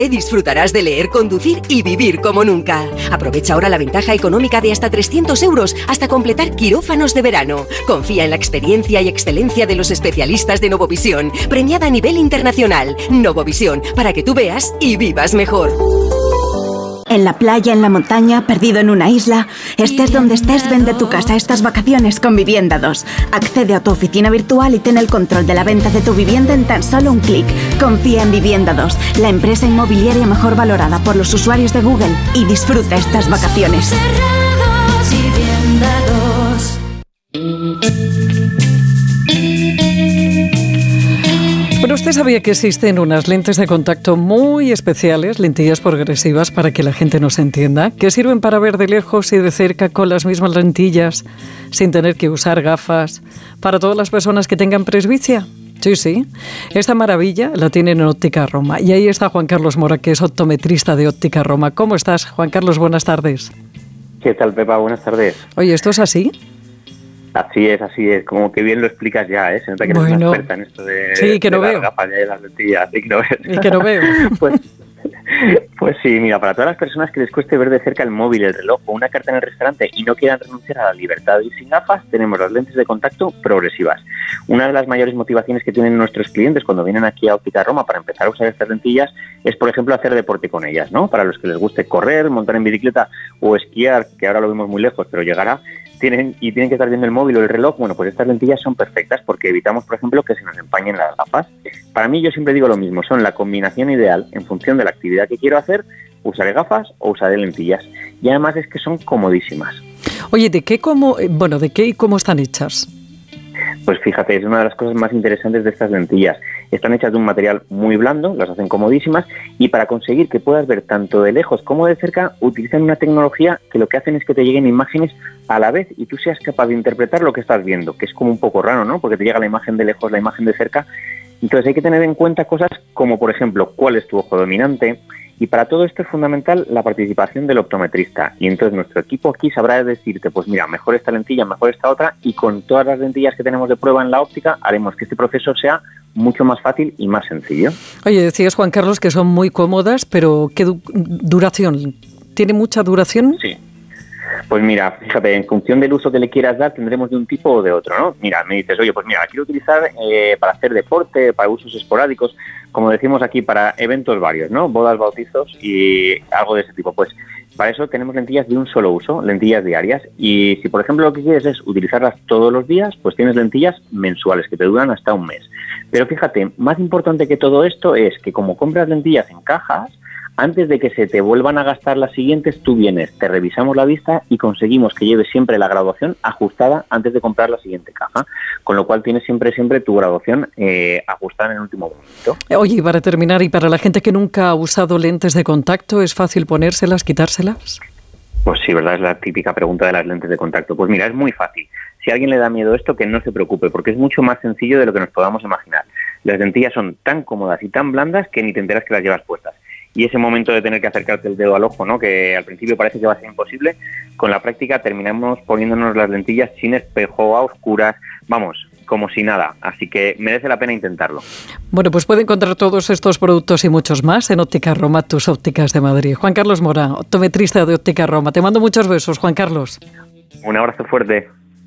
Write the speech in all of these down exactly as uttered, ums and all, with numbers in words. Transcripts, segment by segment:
Disfrutarás de leer, conducir y vivir como nunca. Aprovecha ahora la ventaja económica de hasta trescientos euros hasta completar quirófanos de verano. Confía en la experiencia y excelencia de los especialistas de Novovisión, premiada a nivel internacional. Novovisión, para que tú veas y vivas mejor. En la playa, en la montaña, perdido en una isla. Estés donde estés, vende tu casa estas vacaciones con Vivienda dos. Accede a tu oficina virtual y ten el control de la venta de tu vivienda en tan solo un clic. Confía en Vivienda dos, la empresa inmobiliaria mejor valorada por los usuarios de Google, y disfruta estas vacaciones. Pero usted sabía que existen unas lentes de contacto muy especiales, lentillas progresivas, para que la gente nos entienda, que sirven para ver de lejos y de cerca con las mismas lentillas, sin tener que usar gafas, para todas las personas que tengan presbicia. Sí, sí. Esta maravilla la tienen en Óptica Roma. Y ahí está Juan Carlos Mora, que es optometrista de Óptica Roma. ¿Cómo estás, Juan Carlos? Buenas tardes. ¿Qué tal, Pepa? Buenas tardes. Oye, ¿esto es así? Así es, así es. Como que bien lo explicas ya, ¿eh? Se nota que bueno, eres una experta en esto de, sí, que de no las veo. gafas y de las lentillas. Y que no ves. Y que no veo. pues, pues sí, mira, para todas las personas que les cueste ver de cerca el móvil, el reloj o una carta en el restaurante y no quieran renunciar a la libertad de ir sin gafas, tenemos las lentes de contacto progresivas. Una de las mayores motivaciones que tienen nuestros clientes cuando vienen aquí a Óptica Roma para empezar a usar estas lentillas es, por ejemplo, hacer deporte con ellas, ¿no? Para los que les guste correr, montar en bicicleta o esquiar, que ahora lo vemos muy lejos, pero llegará, tienen y tienen que estar viendo el móvil o el reloj. Bueno, pues estas lentillas son perfectas porque evitamos, por ejemplo, que se nos empañen las gafas. Para mí, yo siempre digo lo mismo, son la combinación ideal en función de la actividad que quiero hacer. Usaré gafas o usaré lentillas. Y además es que son comodísimas. Oye, ¿de qué cómo, bueno, de qué y cómo están hechas? Pues fíjate, es una de las cosas más interesantes de estas lentillas. Están hechas de un material muy blando, las hacen comodísimas, y para conseguir que puedas ver tanto de lejos como de cerca, utilizan una tecnología que lo que hacen es que te lleguen imágenes a la vez y tú seas capaz de interpretar lo que estás viendo, que es como un poco raro, ¿no? Porque te llega la imagen de lejos, la imagen de cerca. Entonces hay que tener en cuenta cosas como, por ejemplo, cuál es tu ojo dominante. Y para todo esto es fundamental la participación del optometrista. Y entonces nuestro equipo aquí sabrá decirte, pues mira, mejor esta lentilla, mejor esta otra, y con todas las lentillas que tenemos de prueba en la óptica haremos que este proceso sea mucho más fácil y más sencillo. Oye, decías, Juan Carlos, que son muy cómodas, pero ¿qué du- duración? ¿Tiene mucha duración? Sí. Pues mira, fíjate, en función del uso que le quieras dar tendremos de un tipo o de otro, ¿no? Mira, me dices, oye, pues mira, la quiero utilizar eh, para hacer deporte, para usos esporádicos, como decimos aquí, para eventos varios, ¿no? Bodas, bautizos y algo de ese tipo. Pues para eso tenemos lentillas de un solo uso, lentillas diarias. Y si, por ejemplo, lo que quieres es utilizarlas todos los días, pues tienes lentillas mensuales que te duran hasta un mes. Pero fíjate, más importante que todo esto es que como compras lentillas en cajas, antes de que se te vuelvan a gastar las siguientes, tú vienes, te revisamos la vista y conseguimos que lleves siempre la graduación ajustada antes de comprar la siguiente caja. Con lo cual tienes siempre, siempre tu graduación eh, ajustada en el último momento. Oye, y para terminar, y para la gente que nunca ha usado lentes de contacto, ¿es fácil ponérselas, quitárselas? Pues sí, ¿verdad? Es la típica pregunta de las lentes de contacto. Pues mira, es muy fácil. Si a alguien le da miedo esto, que no se preocupe, porque es mucho más sencillo de lo que nos podamos imaginar. Las lentillas son tan cómodas y tan blandas que ni te enteras que las llevas puestas. Y ese momento de tener que acercarte el dedo al ojo, ¿no? Que al principio parece que va a ser imposible, con la práctica terminamos poniéndonos las lentillas sin espejo, a oscuras, vamos, como si nada. Así que merece la pena intentarlo. Bueno, pues puede encontrar todos estos productos y muchos más en Óptica Roma, tus ópticas de Madrid. Juan Carlos Mora, optometrista de Óptica Roma. Te mando muchos besos, Juan Carlos. Un abrazo fuerte.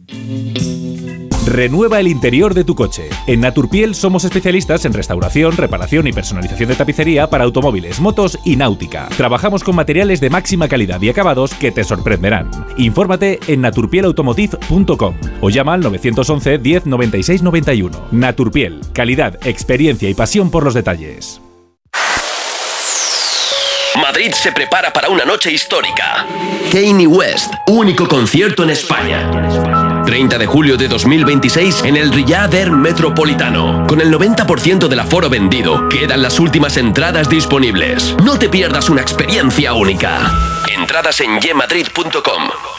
Renueva el interior de tu coche. En Naturpiel somos especialistas en restauración, reparación y personalización de tapicería para automóviles, motos y náutica. Trabajamos con materiales de máxima calidad y acabados que te sorprenderán. Infórmate en naturpiel automotive punto com o llama al nueve once diez noventa y seis noventa y uno. Naturpiel, calidad, experiencia y pasión por los detalles. Madrid se prepara para una noche histórica. Kanye West, único concierto en España. treinta de julio de dos mil veintiséis en el Riyadh Air Metropolitano. Con el noventa por ciento del aforo vendido, quedan las últimas entradas disponibles. No te pierdas una experiencia única. Entradas en ye madrid punto com.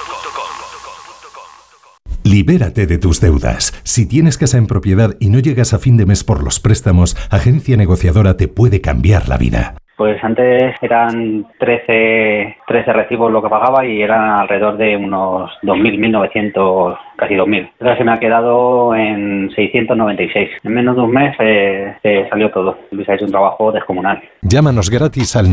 Libérate de tus deudas. Si tienes casa en propiedad y no llegas a fin de mes por los préstamos, Agencia Negociadora te puede cambiar la vida. Pues antes eran trece, trece recibos lo que pagaba y eran alrededor de unos dos mil, mil novecientos, casi dos mil. Ahora se me ha quedado en seiscientos noventa y seis. En menos de un mes eh, eh, salió todo. Luis ha hecho un trabajo descomunal. Llámanos gratis al